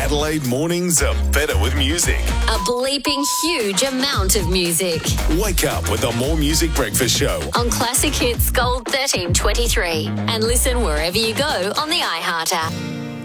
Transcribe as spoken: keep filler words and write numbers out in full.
Adelaide mornings are better with music. A bleeping huge amount of music. Wake up with the More Music Breakfast Show On Classic Hits Gold thirteen twenty-three. And listen wherever you go on the iHeart app.